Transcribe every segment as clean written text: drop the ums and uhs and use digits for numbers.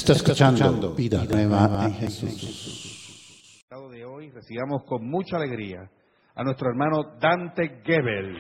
Está escuchando Vida Nueva en Jesús. De hoy recibamos con mucha alegría a nuestro hermano Dante Gebel.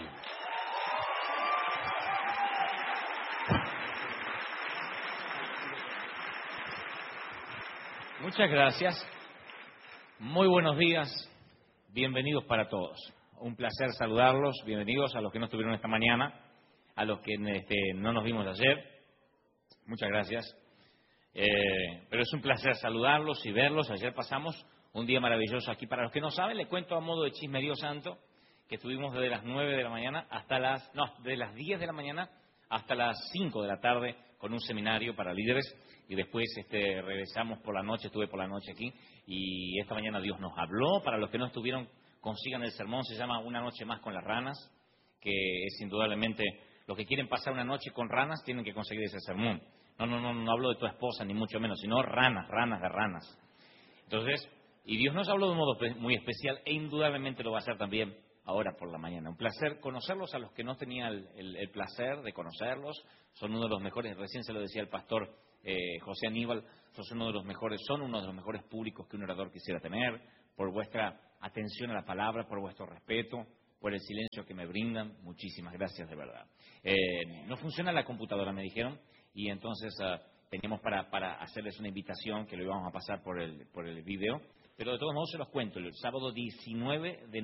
Muchas gracias. Muy buenos días. Bienvenidos para todos. Un placer saludarlos. Bienvenidos a los que no estuvieron esta mañana, a los que no nos vimos ayer. Muchas gracias. Pero es un placer saludarlos y verlos. Ayer pasamos un día maravilloso aquí. Para los que no saben, les cuento a modo de chisme Dios santo que estuvimos desde las 9 de la mañana hasta de las 10 de la mañana hasta las 5 de la tarde con un seminario para líderes y después regresamos por la noche, estuve por la noche aquí y esta mañana Dios nos habló. Para los que no estuvieron, consigan el sermón, se llama Una noche más con las ranas, que es indudablemente, los que quieren pasar una noche con ranas tienen que conseguir ese sermón. No hablo de tu esposa ni mucho menos, sino ranas de ranas. Entonces, y Dios nos habló de un modo muy especial e indudablemente lo va a hacer también ahora por la mañana. Un placer conocerlos a los que no tenía el placer de conocerlos. Son uno de los mejores, recién se lo decía el pastor José Aníbal, son uno de los mejores públicos que un orador quisiera tener, por vuestra atención a la palabra, por vuestro respeto, por el silencio que me brindan. Muchísimas gracias de verdad. No funciona la computadora, me dijeron, y entonces teníamos para hacerles una invitación que lo íbamos a pasar por el video, pero de todos modos se los cuento. El sábado 19 de